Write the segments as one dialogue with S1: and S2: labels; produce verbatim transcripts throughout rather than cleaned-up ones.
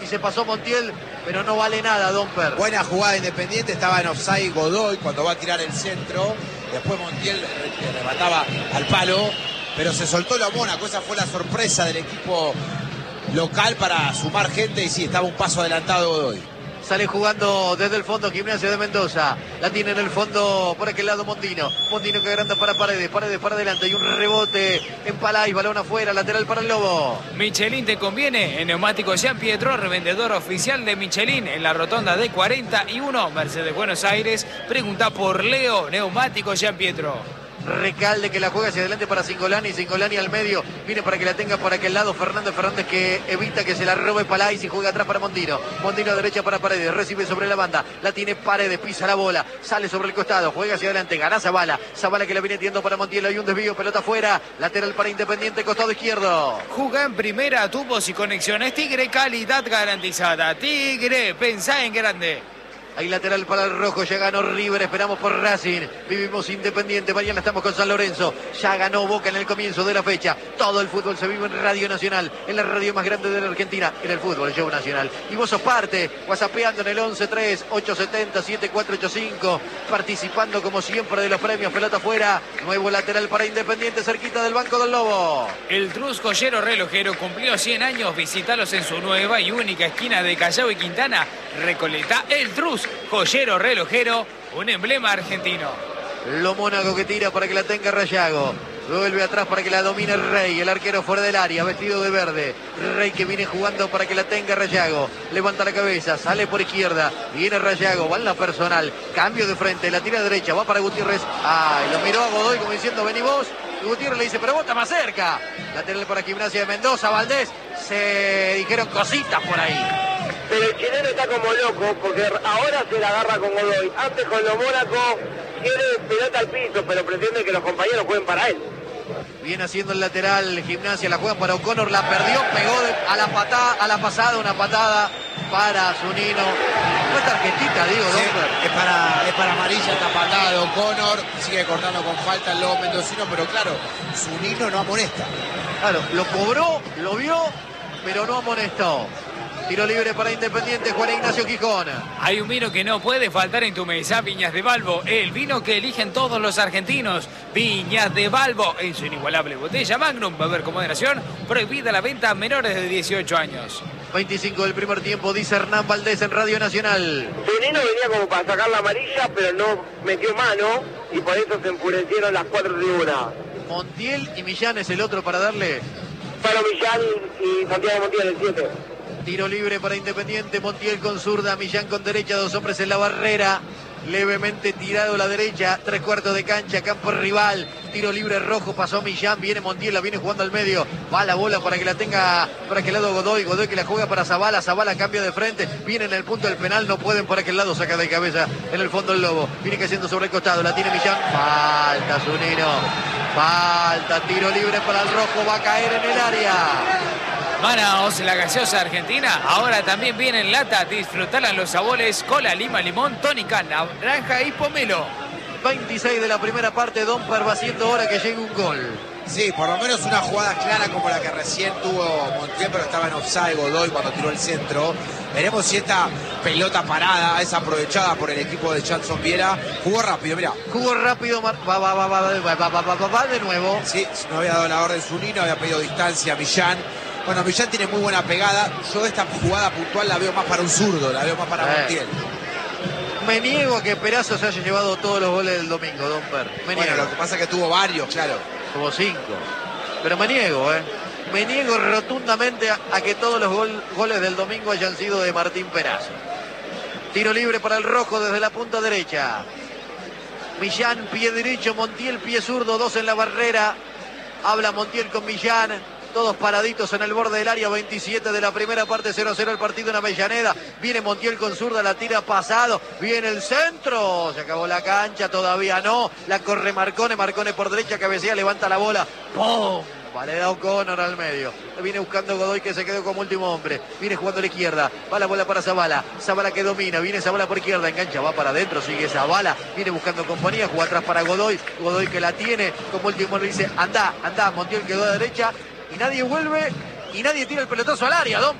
S1: y se pasó Montiel, pero no vale nada, Domper.
S2: Buena jugada Independiente, estaba en offside Godoy cuando va a tirar el centro. Después Montiel remataba al palo, pero se soltó lo Mónaco. Esa fue la sorpresa del equipo local para sumar gente y sí, estaba un paso adelantado Godoy.
S1: Sale jugando desde el fondo Gimnasia de Mendoza. La tiene en el fondo por aquel lado Mondino. Mondino que agranda para Paredes. Paredes para adelante. Y un rebote en Palay. Balón afuera. Lateral para el Lobo.
S3: Michelin te conviene. En Neumáticos Jean Pietro, revendedor oficial de Michelin en la rotonda de cuarenta y uno, Mercedes Buenos Aires. Pregunta por Leo. Neumáticos Jean Pietro.
S1: Recalde que la juega hacia adelante para Cingolani. Cingolani al medio. Viene para que la tenga por aquel lado Fernández. Fernández que evita que se la robe Palay y juega atrás para Mondino. Mondino a derecha para Paredes. Recibe sobre la banda. La tiene Paredes. Pisa la bola. Sale sobre el costado. Juega hacia adelante. Gana Zabala. Zabala que la viene tirando para Montiel. Hay un desvío. Pelota afuera. Lateral para Independiente. Costado izquierdo.
S3: Juga en primera. Tubos y conexiones. Tigre, calidad garantizada. Tigre, pensá en grande.
S1: Hay lateral para el rojo, ya ganó River, esperamos por Racing, vivimos Independiente, mañana estamos con San Lorenzo, ya ganó Boca en el comienzo de la fecha, todo el fútbol se vive en Radio Nacional, en la radio más grande de la Argentina, en el fútbol, el show nacional. Y vos sos parte, whatsappeando en el once tres ocho siete cero siete cuatro ocho cinco, participando como siempre de los premios, pelota afuera, nuevo lateral para Independiente, cerquita del banco del Lobo.
S3: El Trus Joyero Relojero cumplió cien años, visítalos en su nueva y única esquina de Callao y Quintana, Recoleta, El Trus Joyero Relojero, un emblema argentino.
S1: Lo Mónaco que tira para que la tenga Rayago. Vuelve atrás para que la domine Rey, el arquero fuera del área, vestido de verde. Rey que viene jugando para que la tenga Rayago. Levanta la cabeza, sale por izquierda. Viene Rayago, va en la personal. Cambio de frente, la tira derecha, va para Gutiérrez. Ay, lo miró a Godoy como diciendo, vení vos. Y Gutiérrez le dice, pero vos estás más cerca. Lateral para Gimnasia de Mendoza, Valdés. Se dijeron cositas por ahí.
S4: Pero el chileno está como loco porque ahora se la agarra con Godoy. Antes con los Mónaco quiere pelota al piso, pero pretende que los compañeros jueguen para él.
S1: Viene haciendo el lateral Gimnasia, la juegan para O'Connor, la perdió, pegó de, a la patada, a la pasada, una patada para Zunino. No es tarjetita, digo,
S2: sí,
S1: ¿no?
S2: es para, es para amarilla esta patada de O'Connor, sigue cortando con falta el Lobo mendocino, pero claro, Zunino no amonesta.
S1: Claro, lo cobró, lo vio, pero no amonestó. Tiro libre para Independiente, Juan Ignacio Gijón.
S3: Hay un vino que no puede faltar en tu mesa, Viñas de Balbo, el vino que eligen todos los argentinos. Viñas de Balbo, en su inigualable botella Magnum, beber con moderación, prohibida la venta a menores de dieciocho años.
S1: veinticinco del primer tiempo, dice Hernán Valdés en Radio Nacional.
S4: Zunino venía como para sacar la amarilla, pero no metió mano y por eso se enfurecieron las cuatro tribunas.
S1: Montiel y Millán es el otro para darle.
S4: Pablo Millán y Santiago Montiel, el siete.
S1: Tiro libre para Independiente, Montiel con zurda, Millán con derecha, dos hombres en la barrera. Levemente tirado a la derecha, tres cuartos de cancha, campo rival. Tiro libre rojo, pasó Millán, viene Montiel, la viene jugando al medio. Va la bola para que la tenga para aquel lado Godoy. Godoy que la juega para Zabala, Zabala cambia de frente. Viene en el punto del penal, no pueden por aquel lado, saca de cabeza en el fondo el Lobo. Viene cayendo sobre el costado, la tiene Millán. Falta Zunino, falta, tiro libre para el rojo, va a caer en el área.
S3: Manaos, la gaseosa argentina, ahora también viene en lata. Disfrutarla los sabores cola, lima, limón, tónica, naranja y pomelo.
S1: veintiséis de la primera parte, Domper va haciendo hora que llegue un gol.
S2: Sí, por lo menos una jugada clara como la que recién tuvo Montiel, pero estaba en offside Godoy cuando tiró el centro. Veremos si esta pelota parada es aprovechada por el equipo de Chanson Viera. Jugó rápido, mira.
S1: Jugó rápido, va, va, va, va, va, va, va, va, va, va de nuevo.
S2: Sí, no había dado la orden Zunino, había pedido distancia a Millán. Bueno, Millán tiene muy buena pegada. Yo esta jugada puntual la veo más para un zurdo, la veo más para eh. Montiel.
S1: Me niego a que Perazo se haya llevado todos los goles del domingo, Domper. Me
S2: bueno,
S1: niego.
S2: Lo que pasa es que tuvo varios, claro.
S1: Tuvo cinco. Pero me niego, ¿eh? Me niego rotundamente a, a que todos los gol, goles del domingo hayan sido de Martín Perazo. Tiro libre para el rojo desde la punta derecha. Millán, pie derecho, Montiel, pie zurdo, dos en la barrera. Habla Montiel con Millán. Todos paraditos en el borde del área, veintisiete de la primera parte, cero a cero el partido en Avellaneda. Viene Montiel con zurda, la tira pasado. Viene el centro, se acabó la cancha, todavía no. La corre Marcone, Marcone por derecha, cabecea, levanta la bola. ¡Pum! Le da O'Connor al medio. Viene buscando Godoy que se quedó como último hombre. Viene jugando a la izquierda. Va la bola para Zabala. Zabala que domina. Viene Zabala por izquierda. Engancha. Va para adentro. Sigue Zabala. Viene buscando compañía. Juega atrás para Godoy. Godoy que la tiene. Como último hombre dice, anda, anda. Montiel quedó a la derecha. Y nadie vuelve. Y nadie tira el pelotazo al área, Domper.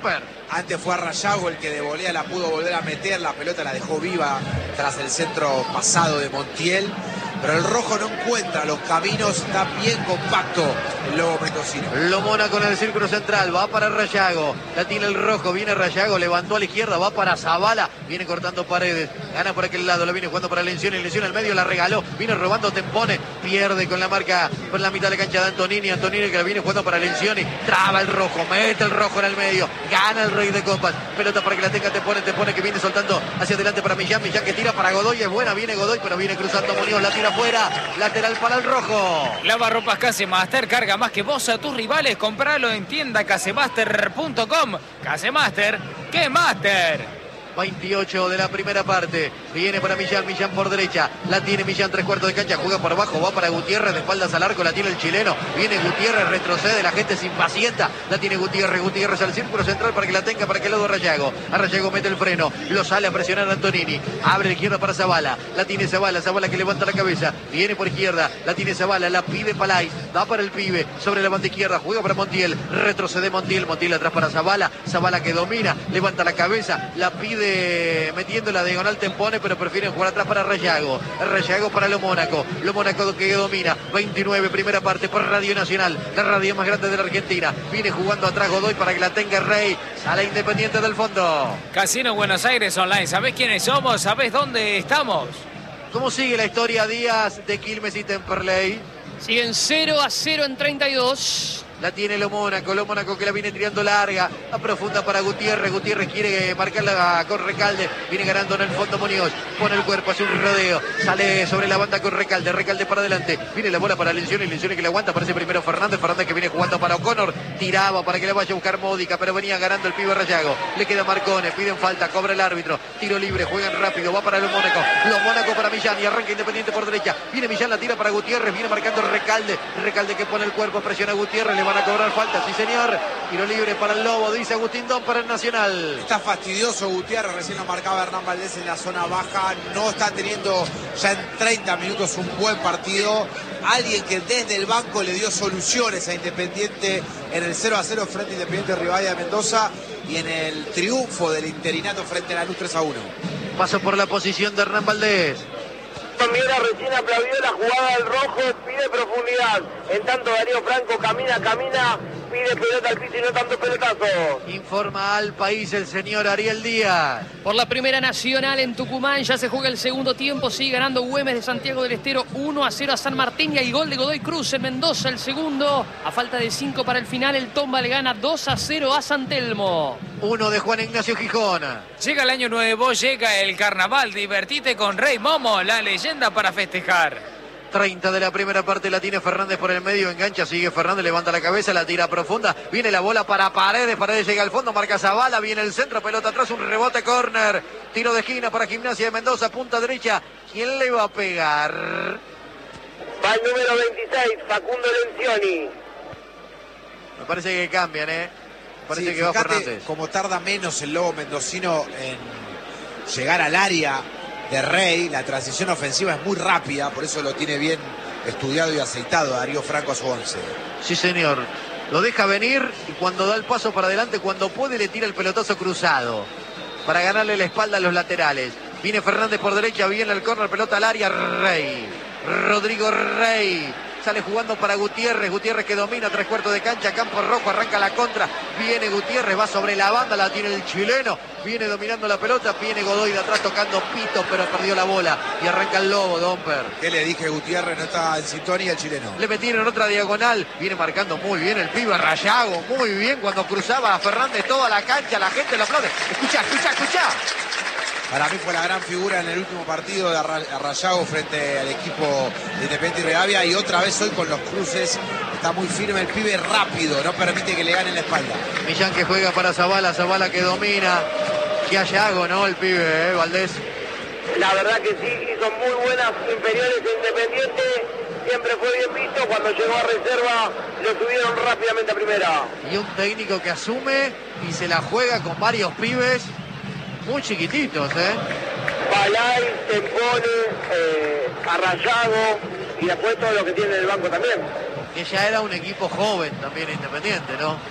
S2: Antes fue a Rayago el que de volea la pudo volver a meter. La pelota la dejó viva tras el centro pasado de Montiel. Pero el rojo no encuentra los caminos, está bien compacto el lobo mendocino.
S1: Lo Mónaco en el círculo central, va para Rayago, la tiene el rojo, viene Rayago, levantó a la izquierda, va para Zavala, viene cortando paredes, gana por aquel lado, lo viene jugando para Lencioni, Lencioni al medio la regaló, viene robando Tempone, pierde con la marca por la mitad de la cancha de Antonini, Antonini que la viene jugando para Lencioni, traba el rojo, mete el rojo en el medio, gana el Rey de Copas, pelota para que la tenga Tempone, Tempone que viene soltando hacia adelante para Millán, Millán que tira para Godoy, es buena, viene Godoy, pero viene cruzando Muñoz, la tira afuera, lateral para el rojo.
S3: Lavarropas Casemaster, carga más que vos a tus rivales, compralo en tienda casemaster punto com. Casemaster, ¿qué Master?
S1: veintiocho de la primera parte, viene para Millán, Millán por derecha, la tiene Millán, tres cuartos de cancha, juega por abajo, va para Gutiérrez, de espaldas al arco, la tiene el chileno, viene Gutiérrez, retrocede, la gente se impacienta, la tiene Gutiérrez, Gutiérrez al círculo central para que la tenga, para que lo de Rayago, a Rayago mete el freno, lo sale a presionar a Antonini, abre la izquierda para Zavala, la tiene Zavala, Zavala que levanta la cabeza, viene por izquierda, la tiene Zavala, la pide Palais, va para el pibe, sobre la banda izquierda, juega para Montiel, retrocede Montiel, Montiel atrás para Zavala, Zavala que domina, levanta la cabeza, la pide metiendo la diagonal Tempone, pero prefieren jugar atrás para Rayago, Rayago para Lo Mónaco, Lo Mónaco que domina, veintinueve primera parte por Radio Nacional, la radio más grande de la Argentina, viene jugando atrás Godoy para que la tenga Rey, sale Independiente del fondo.
S3: Casino Buenos Aires Online, ¿sabés quiénes somos? ¿Sabés dónde estamos?
S1: ¿Cómo sigue la historia Díaz de Quilmes y Temperley?
S5: Siguen cero a cero en treinta y dos.
S1: La tiene Lo Mónaco, Lo Mónaco que la viene tirando larga, a profunda para Gutiérrez, Gutiérrez quiere marcarla con Recalde, viene ganando en el fondo Muñoz, pone el cuerpo, hace un rodeo, sale sobre la banda con Recalde, Recalde para adelante, viene la bola para Lencioni, Lencioni que la aguanta, aparece primero Fernández, Fernández que viene jugando para O'Connor, tiraba para que la vaya a buscar Módica, pero venía ganando el pibe Rayago, le queda Marcone, piden falta, cobra el árbitro, tiro libre, juegan rápido, va para Lo Mónaco, Lo Mónaco para Millán y arranca Independiente por derecha, viene Millán, la tira para Gutiérrez, viene marcando Recalde, Recalde que pone el cuerpo, presiona a Gutiérrez, le van a cobrar falta. Sí, señor. Tiro libre para el Lobo, dice Agustín Don para el Nacional.
S2: Está fastidioso Gutiérrez, recién lo marcaba Hernán Valdés en la zona baja. No está teniendo ya en treinta minutos un buen partido. Alguien que desde el banco le dio soluciones a Independiente en el cero a cero frente a Independiente Rivadavia de Mendoza y en el triunfo del interinato frente a la Lanús tres a uno.
S1: Paso por la posición de Hernán Valdés.
S4: Miera recién aplaudió la jugada del rojo, pide profundidad. En tanto Darío Franco camina, camina, pide pelota al piso y no tanto pelotazo.
S1: Informa al país el señor Ariel Díaz.
S5: Por la Primera Nacional en Tucumán ya se juega el segundo tiempo, sigue ganando Güemes de Santiago del Estero uno a cero a San Martín y hay gol de Godoy Cruz en Mendoza el segundo. A falta de cinco para el final, el Tomba le gana dos a cero a San Telmo.
S1: Uno de Juan Ignacio Gijón.
S3: Llega el año nuevo, llega el carnaval, divertite con Rey Momo, la leyenda para festejar.
S1: treinta de la primera parte la tiene Fernández por el medio, engancha, sigue Fernández, levanta la cabeza, la tira profunda, viene la bola para Paredes, Paredes llega al fondo, marca Zavala, viene el centro, pelota atrás, un rebote, córner, tiro de esquina para Gimnasia de Mendoza, punta derecha, ¿quién le va a pegar?
S4: Va el número veintiséis, Facundo Lencioni.
S1: Me parece que cambian, ¿eh? Me parece
S2: Sí,
S1: que va
S2: fíjate
S1: Fernández.
S2: cómo tarda menos el Lobo mendocino en llegar al área de Rey. La transición ofensiva es muy rápida, por eso lo tiene bien estudiado y aceitado Darío Franco a su once.
S1: Sí, señor. Lo deja venir y cuando da el paso para adelante, cuando puede, le tira el pelotazo cruzado para ganarle la espalda a los laterales. Viene Fernández por derecha, viene el córner, pelota al área, Rey. Rodrigo Rey. Sale jugando para Gutiérrez, Gutiérrez que domina tres cuartos de cancha, campo rojo, arranca la contra, viene Gutiérrez, va sobre la banda, la tiene el chileno, viene dominando la pelota, viene Godoy de atrás tocando pito, pero perdió la bola y arranca el Lobo, Domper.
S2: ¿Qué le dije? Gutiérrez no está en sintonía el chileno.
S1: Le metieron otra diagonal, viene marcando muy bien el pibe Rayago, muy bien cuando cruzaba a Fernández toda la cancha, la gente lo aplaude. Escucha, escucha, escucha.
S2: Para mí fue la gran figura en el último partido de Rayago frente al equipo de Independiente Rivadavia y otra vez hoy con los cruces. Está muy firme el pibe, rápido, no permite que le ganen la espalda.
S1: Millán que juega para Zavala, Zavala que domina. Que Ayago, ¿no? El pibe, ¿eh? Valdés.
S4: La verdad que sí, hizo muy buenas inferiores de Independiente. Siempre fue bien visto. Cuando llegó a reserva, lo subieron rápidamente a primera.
S1: Y un técnico que asume y se la juega con varios pibes muy chiquititos, ¿eh?
S4: Palay, Tempone, eh, Arrayago y después todo lo que tiene en el banco también.
S1: Que ya era un equipo joven también Independiente, ¿no?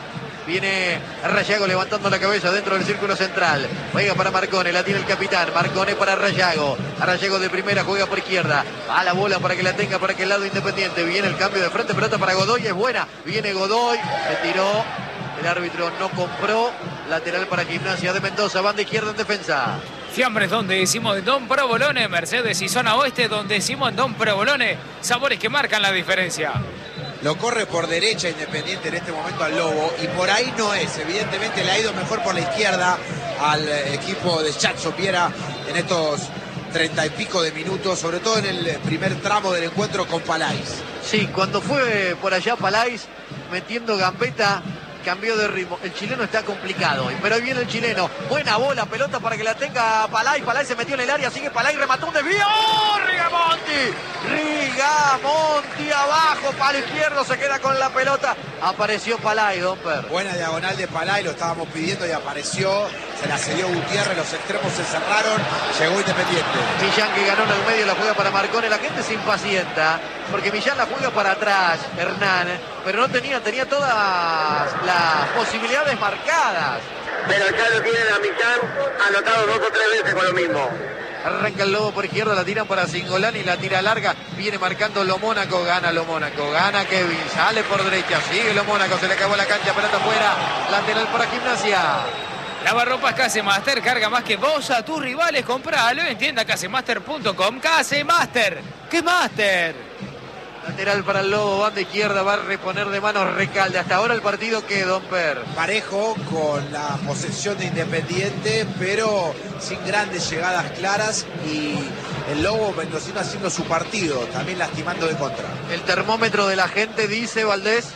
S1: Viene Rayago levantando la cabeza dentro del círculo central. Juega para Marcone, la tiene el capitán. Marcone para Rayago. Rayago de primera, juega por izquierda. A la bola para que la tenga para aquel lado Independiente. Viene el cambio de frente, pelota para Godoy, es buena. Viene Godoy, se tiró. El árbitro no compró. Lateral para Gimnasia de Mendoza, banda izquierda en defensa.
S3: Fiambres donde decimos Don Provolone, Mercedes y zona oeste donde decimos Don Provolone. Sabores que marcan la diferencia.
S2: Lo corre por derecha Independiente en este momento al Lobo y por ahí no es. Evidentemente le ha ido mejor por la izquierda al equipo de Chacho Piera en estos treinta y pico de minutos, sobre todo en el primer tramo del encuentro con Palais.
S1: Sí, cuando fue por allá Palais metiendo gambeta, cambió de ritmo. El chileno está complicado, pero ahí viene el chileno. Buena bola, pelota para que la tenga Palais. Palais se metió en el área, sigue Palais, remató un desvío. ¡Oh! Rigamonti, Rigamonti abajo, palo izquierdo, se queda con la pelota. Apareció Palais, Don Per.
S2: Buena diagonal de Palais, lo estábamos pidiendo y apareció. Se la cedió Gutiérrez, los extremos se cerraron, llegó Independiente.
S1: Millán que ganó en el medio, la juega para Marcone. La gente se impacienta porque Millán la juega para atrás, Hernán, pero no tenía, tenía todas las posibilidades marcadas.
S4: Pero ya lo tienen a Millán anotado dos o tres veces con lo mismo.
S1: Arranca el Lobo por izquierda, la tiran para Cingolani, la tira larga, viene marcando Lo Mónaco, gana Lo Mónaco, gana Kevin, sale por derecha, sigue Lo Mónaco, se le acabó la cancha, pelota afuera, lateral para Gimnasia.
S3: Lavarropas Casemaster, carga más que vos a tus rivales, compralo en tienda casemaster punto com. Casemaster, ¿qué Master?
S1: Lateral para el Lobo, banda izquierda, va a reponer de manos Recalde. Hasta ahora el partido que Don Per.
S2: Parejo con la posesión de Independiente, pero sin grandes llegadas claras y el Lobo mendocino haciendo su partido, también lastimando de contra.
S1: El termómetro de la gente dice, Valdés.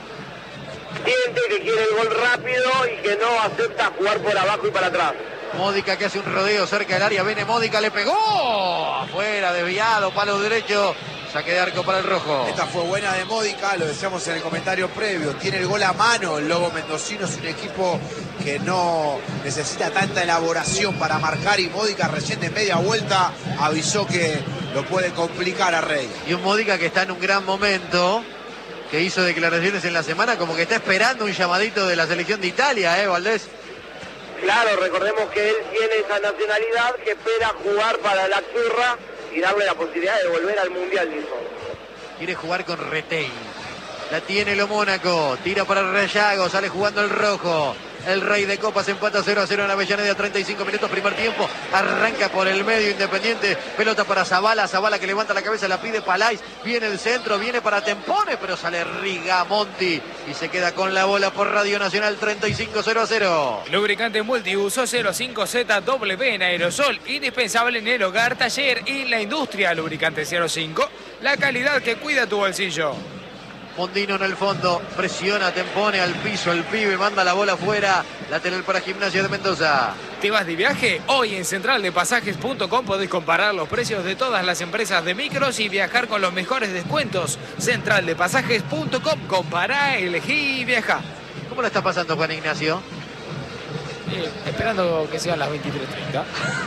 S4: Siente que quiere el gol rápido y que no acepta jugar por abajo y para atrás.
S1: Módica que hace un rodeo cerca del área, viene Módica, le pegó. Afuera, desviado, palo derecho. Saque de arco para el rojo.
S2: Esta fue buena de Módica, lo decíamos en el comentario previo. Tiene el gol a mano. El Lobo mendocino es un equipo que no necesita tanta elaboración para marcar. Y Módica recién de media vuelta avisó que lo puede complicar a Rey.
S1: Y un Módica que está en un gran momento, que hizo declaraciones en la semana como que está esperando un llamadito de la selección de Italia, ¿eh, Valdés?
S4: Claro, recordemos que él tiene esa nacionalidad que espera jugar para la Churra y darle la posibilidad de volver al Mundial, dijo.
S1: Quiere jugar con Retey. La tiene Lo Mónaco. Tira para Rayago. Sale jugando el rojo. El Rey de Copas empata cero a cero en Avellaneda, treinta y cinco minutos, primer tiempo. Arranca por el medio Independiente. Pelota para Zavala. Zavala que levanta la cabeza, la pide Palais. Viene el centro, viene para Tempone, pero sale Rigamonti y se queda con la bola por Radio Nacional, treinta y cinco cero a cero.
S3: Lubricante multiuso cero cinco Z W en aerosol, indispensable en el hogar, taller y la industria. Lubricante cero cinco, la calidad que cuida tu bolsillo.
S1: Mondino en el fondo, presiona, Tempone al piso, el pibe, manda la bola afuera, lateral para Gimnasia de Mendoza.
S3: ¿Te vas de viaje? Hoy en central de pasajes punto com podés comparar los precios de todas las empresas de micros y viajar con los mejores descuentos. central de pasajes punto com, compará, elegí y viaja.
S1: ¿Cómo la está pasando Juan Ignacio?
S3: Eh, esperando que sean las veintitrés treinta.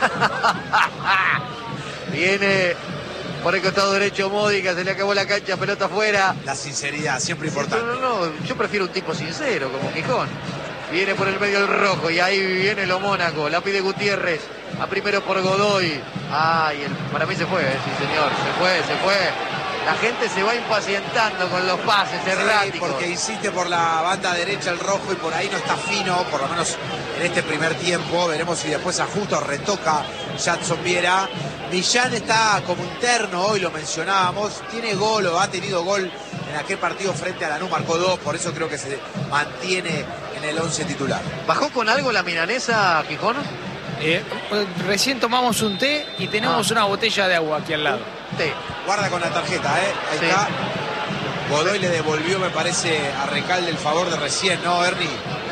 S1: Viene por el costado derecho Módica, se le acabó la cancha, pelota afuera.
S2: La sinceridad, siempre importante.
S1: No, no, no, yo prefiero un tipo sincero, como Quijón. Viene por el medio el rojo y ahí viene Lo Mónaco, la pide Gutiérrez. A primero por Godoy. Ay, el, para mí se fue, eh, sí señor, se fue, se fue. La gente se va impacientando con los pases erráticos.
S2: Sí, porque insiste por la banda derecha el rojo y por ahí no está fino, por lo menos en este primer tiempo. Veremos si después ajusta o retoca Jadson Viera. Millán está como interno, hoy lo mencionábamos, tiene gol o ha tenido gol en aquel partido frente a Lanús, marcó dos, por eso creo que se mantiene en el once titular.
S1: ¿Bajó con algo la milanesa, Quijón?
S3: Eh, recién tomamos un té y tenemos ah. una botella de agua aquí al lado.
S1: Té.
S2: Guarda con la tarjeta, ¿eh? Ahí
S1: sí.
S2: está. Godoy le devolvió, me parece, a Recalde el favor de recién, ¿no, Ernie?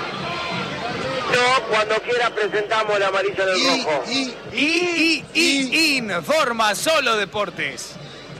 S4: No, cuando quiera presentamos la amarilla del
S2: y,
S4: rojo.
S2: Y,
S3: y, y, y, y, informa Solo Deportes.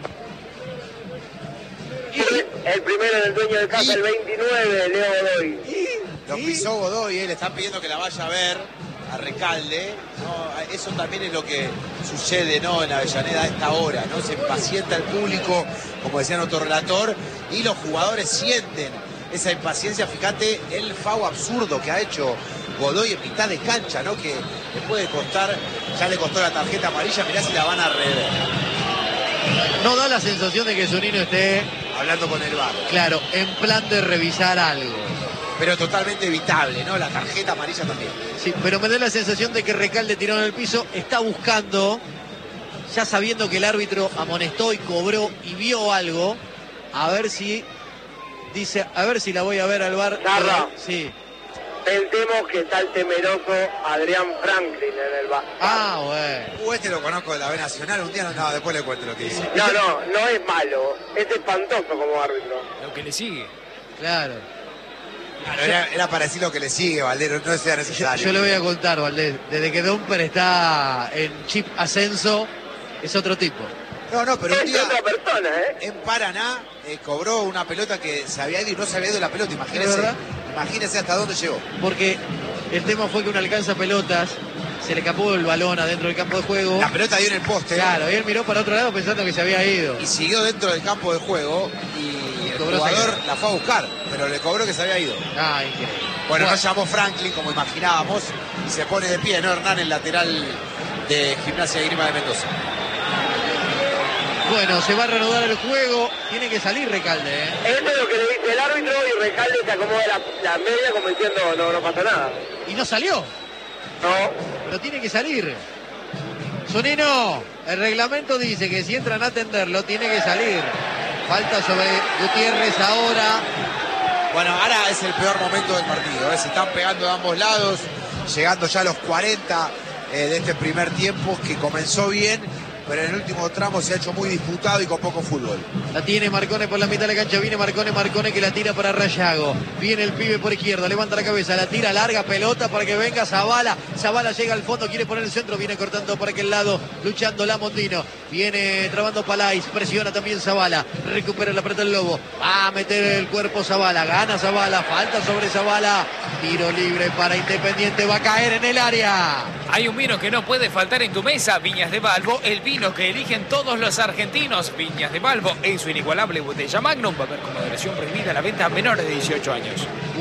S4: Y, el primero en el dueño de casa, y, el veintinueve, Leo Godoy.
S2: Y, lo pisó Godoy, ¿eh? Le están pidiendo que la vaya a ver a Recalde. ¿No? Eso también es lo que sucede, ¿no? En Avellaneda a esta hora, ¿no? Se impacienta el público, como decía nuestro relator, y los jugadores sienten esa impaciencia. Fíjate el foul absurdo que ha hecho Godoy en mitad de cancha, ¿no? Que le puede costar, ya le costó la tarjeta amarilla, mirá si la van a rever.
S1: No da la sensación de que Zunino esté
S2: hablando con el V A R.
S1: Claro, en plan de revisar algo.
S2: Pero totalmente evitable, ¿no? La tarjeta amarilla también.
S1: Sí, pero me da la sensación de que Recalde tirado en el piso está buscando, ya sabiendo que el árbitro amonestó y cobró y vio algo, a ver si dice, a ver si la voy a ver al V A R.
S4: Narra.
S1: Sí.
S4: Pensemos que está el temeroso Adrián Franklin en el V A R.
S1: Ah, bueno.
S2: Uh, este lo conozco de la B Nacional, un día no, no, después le cuento lo que dice.
S4: No, no, no es malo, es espantoso como árbitro.
S3: Lo que le sigue.
S1: Claro.
S2: Claro, era, era para decir lo que le sigue, Valdero, no sea
S1: Yo,
S2: necesario.
S1: yo le voy a contar, Valdés, desde que Dumper está en chip ascenso, es otro tipo.
S2: No, no, pero un
S4: Es
S2: día
S4: otra persona, ¿eh?
S2: en Paraná eh, cobró una pelota que se había ido y no se había ido la pelota, imagínese.
S1: ¿Es verdad?
S2: Imagínese hasta dónde llegó.
S1: Porque el tema fue que un alcanza pelotas, se le escapó el balón adentro del campo de juego.
S2: La pelota dio en el poste.
S1: Claro, y él miró para otro lado pensando que se había ido.
S2: Y siguió dentro del campo de juego y el
S1: cobró
S2: jugador
S1: saque.
S2: la fue a buscar, pero le cobró que se había ido.
S1: Ah, increíble.
S2: Bueno,
S1: Bueno.
S2: no llamó Franklin como imaginábamos y se pone de pie, ¿no? Hernán, el lateral de Gimnasia de Grima de Mendoza.
S1: Bueno, se va a reanudar el juego. Tiene que salir Recalde, ¿eh?
S4: Eso es lo que le dice el árbitro y Recalde se acomoda la, la media como diciendo no, no pasa nada.
S1: Y no salió,
S4: No,
S1: pero tiene que salir. Zunino, el reglamento dice que si entran a atenderlo, tiene que salir. Falta sobre Gutiérrez ahora.
S2: Bueno, ahora es el peor momento del partido, ¿eh? Se están pegando de ambos lados, llegando ya a los cuarenta eh, de este primer tiempo, que comenzó bien, pero en el último tramo se ha hecho muy disputado y con poco fútbol.
S1: La tiene Marcone por la mitad de la cancha. Viene Marcone, Marcone que la tira para Rayago. Viene el pibe por izquierda, levanta la cabeza, la tira larga, pelota para que venga Zavala. Zavala llega al fondo, quiere poner el centro, viene cortando por aquel lado, luchando Lamondino. Viene trabando Palais, presiona también Zavala. Recupera la pelota el Lobo. Va a meter el cuerpo Zavala, gana Zavala, falta sobre Zavala. Tiro libre para Independiente, va a caer en el área.
S3: Hay un vino que no puede faltar en tu mesa, Viñas de Balbo, el vino que eligen todos los argentinos. Viñas de Balbo, en su inigualable botella Magnum, va a haber con moderación prohibida la venta a menores de dieciocho años.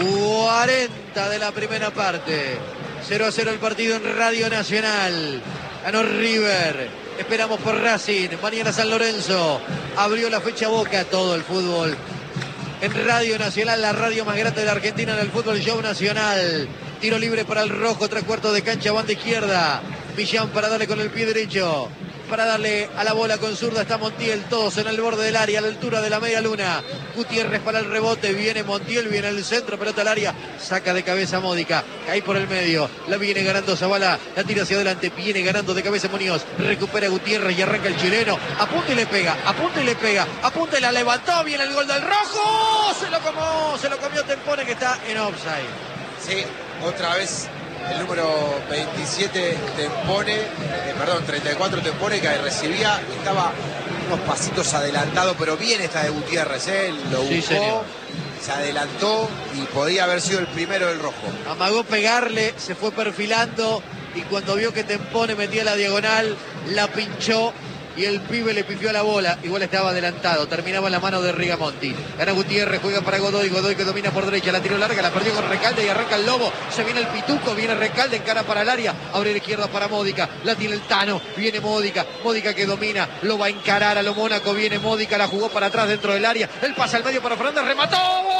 S1: cuarenta de la primera parte. cero a cero el partido en Radio Nacional. Ganó River. Esperamos por Racing. Mañana San Lorenzo. Abrió la fecha Boca. Todo el fútbol en Radio Nacional, la radio más grande de la Argentina en el fútbol show nacional. Tiro libre para el rojo, tres cuartos de cancha, banda izquierda. Millán para darle con el pie derecho. Para darle a la bola con zurda está Montiel, todos en el borde del área, a la altura de la media luna. Gutiérrez para el rebote, viene Montiel, viene el centro, pelota al área, saca de cabeza Módica, cae por el medio, la viene ganando Zavala, la tira hacia adelante, viene ganando de cabeza Muñoz, recupera Gutiérrez y arranca el chileno, apunta y le pega, apunta y le pega, apunta y la levantó, viene el gol del rojo, se lo comió, se lo comió Tempone que está en offside.
S2: Sí, otra vez el número veintisiete Tempone, eh, perdón, treinta y cuatro Tempone, que recibía, estaba unos pasitos adelantado, pero bien esta de Gutiérrez, ¿eh? Lo buscó,
S1: Sí, señor.
S2: se adelantó y podía haber sido el primero del rojo.
S1: Amagó pegarle, se fue perfilando y cuando vio que Tempone metía la diagonal, la pinchó y el pibe le pifió a la bola. Igual estaba adelantado, terminaba en la mano de Rigamonti. Gana Gutiérrez, juega para Godoy, Godoy que domina por derecha, la tiró larga, la perdió con Recalde y arranca el Lobo. Se viene el Pituco, viene Recalde, encara para el área, abre la izquierda para Módica, la tiene el Tano, viene Módica, Módica que domina, lo va a encarar a lo Mónaco, viene Módica, la jugó para atrás dentro del área, el pase al medio para Fernández, remató.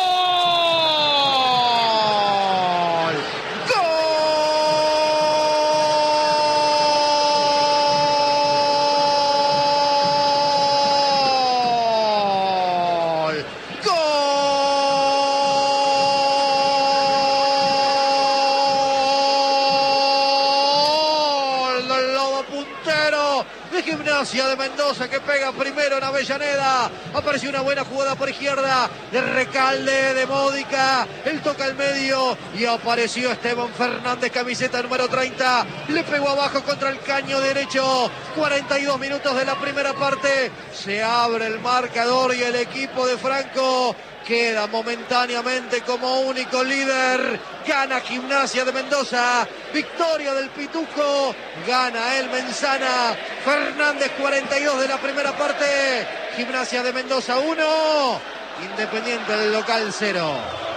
S1: Gimnasia de Mendoza que pega primero en Avellaneda. Apareció una buena jugada por izquierda de Recalde, de Módica. Él toca el medio y apareció Esteban Fernández, camiseta número treinta. Le pegó abajo contra el caño derecho. cuarenta y dos minutos de la primera parte. Se abre el marcador y el equipo de Franco queda momentáneamente como único líder. Gana Gimnasia de Mendoza. Victoria del Pituco. Gana el Menzana. Fernández, cuarenta y dos de la primera parte. Gimnasia de Mendoza uno. Independiente del local cero.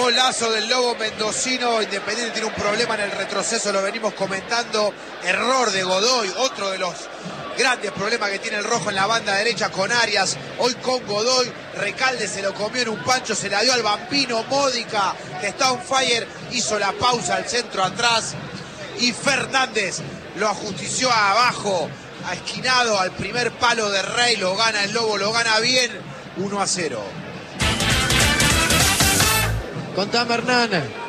S2: Golazo del Lobo mendocino. Independiente tiene un problema en el retroceso, lo venimos comentando. Error de Godoy, otro de los grandes problemas que tiene el rojo en la banda derecha con Arias. Hoy con Godoy, Recalde se lo comió en un pancho, se la dio al Bambino. Módica, que está on fire, hizo la pausa al centro atrás. Y Fernández lo ajustició abajo, a esquinado al primer palo de Rey. Lo gana el Lobo, lo gana bien. uno a cero.
S1: Contame, Hernán.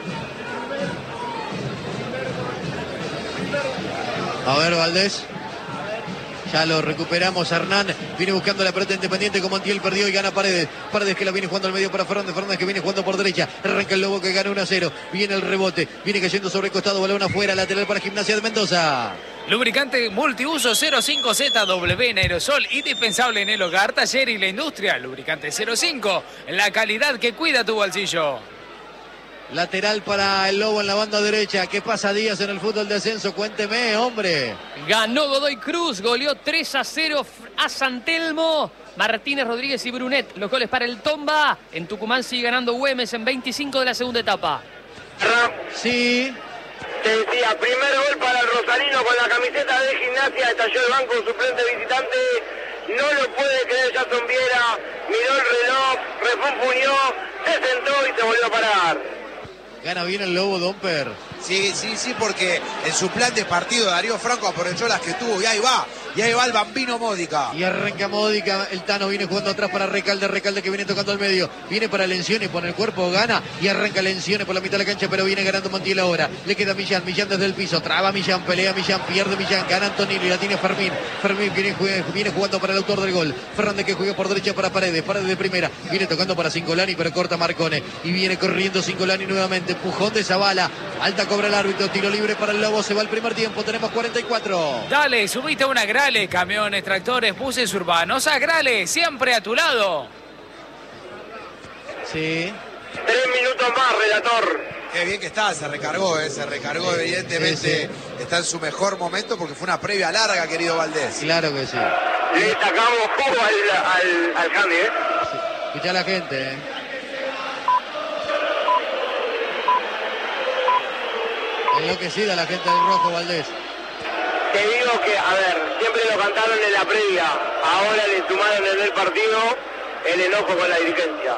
S1: A ver, Valdés. Ya lo recuperamos, Hernán. Viene buscando la pelota Independiente, como Montiel perdió y gana Paredes. Paredes que la viene jugando al medio para Fernández. Fernández que viene jugando por derecha. Arranca el Lobo que gana uno a cero. Viene el rebote. Viene cayendo sobre el costado. Balón afuera. Lateral para Gimnasia de Mendoza.
S3: Lubricante multiuso cero cinco Z W en aerosol, indispensable en el hogar, taller y la industria. Lubricante cero cinco, la calidad que cuida tu bolsillo.
S1: Lateral para el Lobo en la banda derecha. ¿Qué pasa, Díaz, en el fútbol de ascenso? Cuénteme, hombre.
S5: Ganó Godoy Cruz, goleó tres a cero a San Telmo. Martínez, Rodríguez y Brunet, los goles para el Tomba. En Tucumán sigue ganando Güemes en veinticinco de la segunda etapa.
S1: Sí.
S4: Te decía, primer gol para el rosarino con la camiseta de Gimnasia. Estalló el banco suplente visitante. No lo puede creer Jason Viera. Miró el reloj, refunfuñó, se sentó y se volvió a parar.
S1: Gana bien el Lobo, Domper.
S2: Sí, sí, sí, porque en su plan de partido Darío Franco aprovechó las que tuvo y ahí va, y ahí va el Bambino Módica.
S1: Y arranca Módica, el Tano viene jugando atrás para Recalde, Recalde que viene tocando al medio, viene para Lencioni, pone el cuerpo, gana y arranca Lencioni por la mitad de la cancha, pero viene ganando Montiel ahora. Le queda Millán, Millán desde el piso, traba Millán, pelea Millán, pierde Millán, gana Antonino y la tiene Fermín. Fermín viene, viene jugando para el autor del gol. Fernández que juega por derecha para Paredes, Paredes de primera, viene tocando para Cingolani, pero corta Marcone y viene corriendo Cingolani nuevamente, empujón de Zavala, alta cobra el árbitro, tiro libre para el Lobo, se va el primer tiempo, tenemos cuarenta y cuatro.
S3: Dale, subiste a una Grale, camiones, tractores, buses urbanos, a Grale, siempre a tu lado.
S1: Sí.
S4: Tres minutos más, relator.
S2: Qué bien que está, se recargó, ¿eh? se recargó sí, evidentemente, sí, sí. Está en su mejor momento porque fue una previa larga, querido Valdés.
S1: Claro que sí.
S4: Le sacamos jugo al, al, al Jami, ¿eh?
S1: Sí. Escuchá a la gente, ¿eh? Enloquecida la gente del rojo, Valdés.
S4: Te digo que, a ver, siempre lo cantaron en la previa, ahora le sumaron en el partido el enojo con la dirigencia.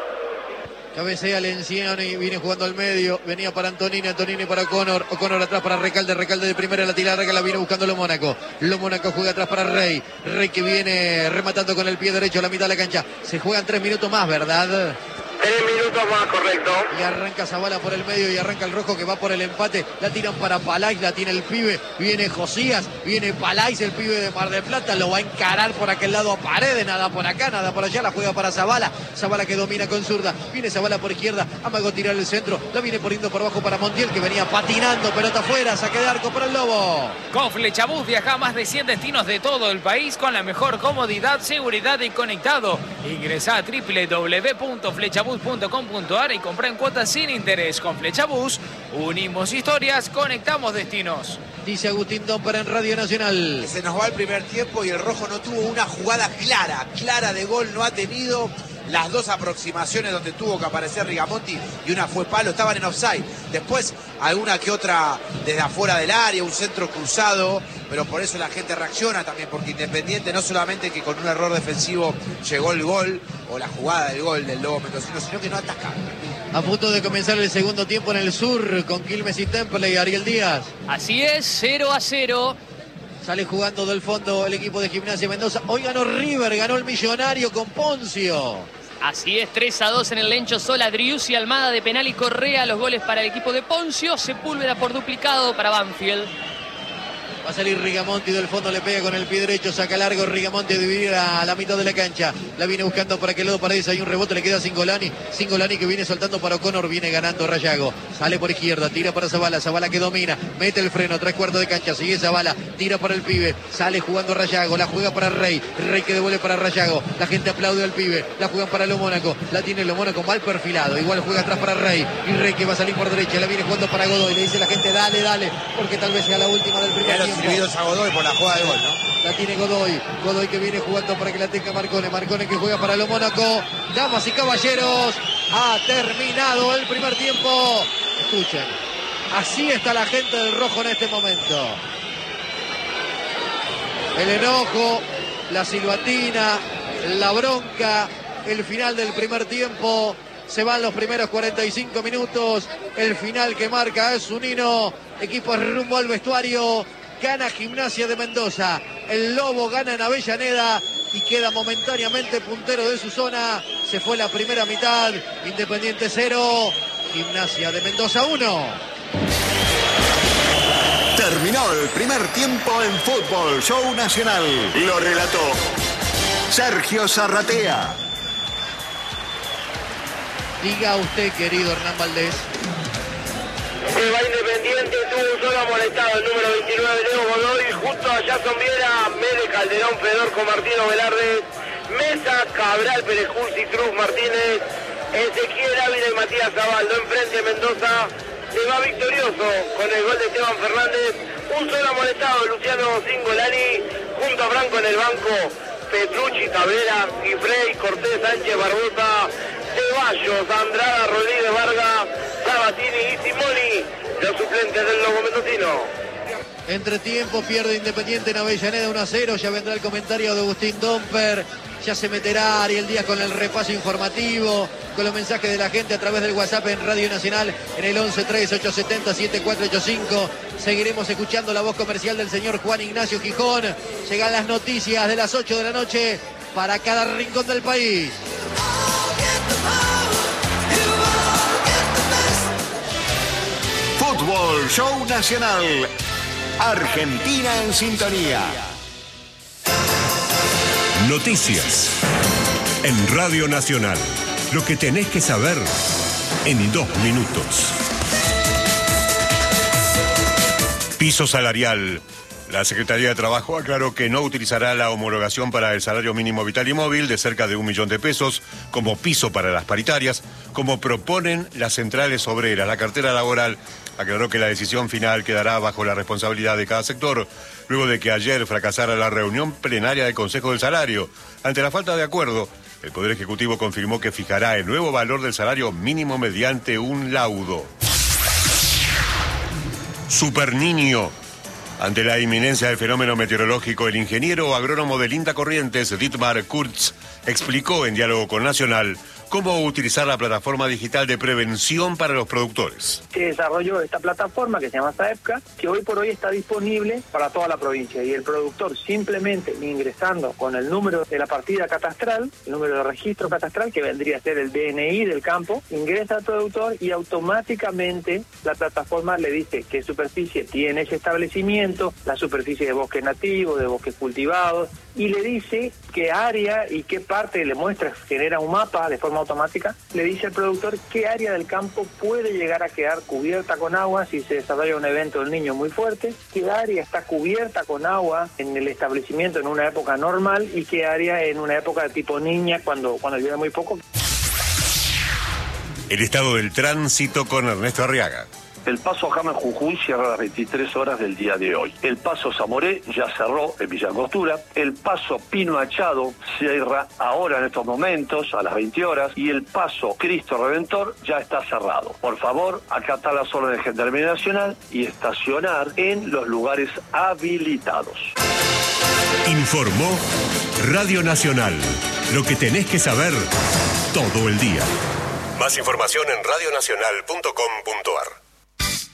S1: Cabecea Lencioni, viene jugando al medio, venía para Antonini, Antonini para O'Connor, O'Connor atrás para Recalde, Recalde de primera, la tira larga, la viene buscando Lo Mónaco. Lo Mónaco juega atrás para Rey, Rey que viene rematando con el pie derecho a la mitad de la cancha. Se juegan tres minutos más, ¿verdad?
S4: Tres minutos más, correcto.
S1: Y arranca Zavala por el medio y arranca el rojo que va por el empate. La tiran para Palais, la tiene el pibe. Viene Josías, viene Palais, el pibe de Mar del Plata. Lo va a encarar por aquel lado a Paredes. Nada por acá, nada por allá. La juega para Zavala. Zavala que domina con zurda. Viene Zavala por izquierda. Amago tirar el centro. La viene poniendo por abajo para Montiel que venía patinando. Pelota afuera. Saque de arco para el Lobo.
S3: Con Flechabús viaja a más de cien destinos de todo el país con la mejor comodidad, seguridad y conectado. Ingresa a doble u doble u doble u punto flechabús punto com punto a r y compra en cuotas sin interés. Con Flechabús unimos historias, conectamos destinos.
S1: Dice Agustín Domper en Radio Nacional.
S2: Se nos va el primer tiempo y el rojo no tuvo una jugada clara, clara de gol, no ha tenido. Las dos aproximaciones donde tuvo que aparecer Rigamonti y una fue palo, estaban en offside. Después alguna que otra desde afuera del área, un centro cruzado, pero por eso la gente reacciona también, porque Independiente no solamente que con un error defensivo llegó el gol o la jugada del gol del Lobo Mendocino, sino que no ataca.
S1: A punto de comenzar el segundo tiempo en el sur con Quilmes y Temple y Ariel Díaz.
S5: Así es, cero a cero.
S1: Sale jugando del fondo el equipo de Gimnasia Mendoza. Hoy ganó River, ganó el Millonario con Poncio.
S5: Así es, tres a dos en el Lencho Sola, Driussi, Almada de penal y Correa. Los goles para el equipo de Poncio. Sepúlveda por duplicado para Banfield.
S1: Va a salir Rigamonti del fondo, le pega con el pie derecho, saca largo Rigamonti a dividir a la mitad de la cancha. La viene buscando para aquel lado Paredes, hay un rebote, le queda Cingolani. Cingolani que viene soltando para O'Connor, viene ganando Rayago. Sale por izquierda, tira para Zavala, Zavala que domina, mete el freno, tres cuartos de cancha, sigue Zavala, tira para el pibe, sale jugando Rayago, la juega para Rey, Rey que devuelve para Rayago. La gente aplaude al pibe, la juegan para Lo Mónaco, la tiene Lo Mónaco mal perfilado, igual juega atrás para Rey, y Rey que va a salir por derecha, la viene jugando para Godoy, le dice la gente dale, dale, porque tal vez sea la última del primer tiempo.
S2: Servidos a Godoy por la jugada de gol, ¿no?
S1: La tiene Godoy, Godoy que viene jugando para que la tenga Marcone, Marcone que juega para Lo Mónaco. Damas y caballeros, Ha terminado el primer tiempo. Escuchen, así está la gente del rojo en este momento. El enojo, la silbatina, la bronca, el final del primer tiempo. Se van los primeros cuarenta y cinco minutos. El final que marca es Zunino. Equipo rumbo al vestuario. Gana Gimnasia de Mendoza. El Lobo gana en Avellaneda y queda momentáneamente puntero de su zona. Se fue la primera mitad. Independiente cero. Gimnasia de Mendoza uno.
S6: Terminó el primer tiempo en Fútbol Show Nacional. Lo relató Sergio Zarratea.
S1: Diga usted, querido Hernán Valdés.
S4: Se va Independiente, tuvo un solo amonestado, el número veintinueve, Leo Godoy, junto a Jason Viera, Mede Calderón, Fedorco, Martino Velarde, Mesa, Cabral, Perejursi, Cruz, Martínez, Ezequiel Ávila y Matías Zabaldo. Enfrente Mendoza se va victorioso con el gol de Esteban Fernández. Un solo amonestado, Luciano Cingolani, junto a Franco en el banco, Petrucci, Cabrera, Gifrey, Cortés, Sánchez, Barbosa, Ceballos, Andrada, Rodríguez, Vargas, Sabatini y Simoni, los suplentes del Lobo mendocino.
S1: Entre tiempo pierde Independiente en Avellaneda uno a cero. Ya vendrá el comentario de Agustín Domper. Ya se meterá Ariel Díaz con el repaso informativo, con los mensajes de la gente a través del WhatsApp en Radio Nacional en el once tres ocho siete cero siete cuatro ocho cinco. Seguiremos escuchando la voz comercial del señor Juan Ignacio Gijón. Llegan las noticias de las ocho de la noche para cada rincón del país.
S6: Fútbol Show Nacional. Argentina en sintonía.
S7: Noticias en Radio Nacional. Lo que tenés que saber en dos minutos. Piso salarial. La Secretaría de Trabajo aclaró que no utilizará la homologación para el salario mínimo vital y móvil de cerca de un millón de pesos como piso para las paritarias, como proponen las centrales obreras. La cartera laboral aclaró que la decisión final quedará bajo la responsabilidad de cada sector, luego de que ayer fracasara la reunión plenaria del Consejo del Salario. Ante la falta de acuerdo, el Poder Ejecutivo confirmó que fijará el nuevo valor del salario mínimo mediante un laudo. Super Niño. Ante la inminencia del fenómeno meteorológico, el ingeniero agrónomo de Linda Corrientes, Dietmar Kurz, explicó en diálogo con Nacional cómo utilizar la plataforma digital de prevención para los productores.
S8: Se desarrolló esta plataforma que se llama SAEPCA, que hoy por hoy está disponible para toda la provincia, y el productor simplemente ingresando con el número de la partida catastral, el número de registro catastral, que vendría a ser el D N I del campo, ingresa al productor y automáticamente la plataforma le dice qué superficie tiene ese establecimiento, la superficie de bosque nativo, de bosques cultivados, y le dice qué área y qué parte, le muestra, genera un mapa de forma automática, le dice al productor qué área del campo puede llegar a quedar cubierta con agua si se desarrolla un evento del Niño muy fuerte, qué área está cubierta con agua en el establecimiento en una época normal y qué área en una época de tipo niña cuando, cuando llueve muy poco.
S7: El estado del tránsito con Ernesto Arriaga.
S9: El paso Jama en Jujuy cierra a las veintitrés horas del día de hoy. El paso Zamoré ya cerró en Villa Angostura. El paso Pino Achado cierra ahora en estos momentos a las veinte horas. Y el paso Cristo Redentor ya está cerrado. Por favor, acatar las órdenes de Gendarmería Nacional y estacionar en los lugares habilitados.
S7: Informó Radio Nacional. Lo que tenés que saber todo el día. Más información en radio nacional punto com punto a r.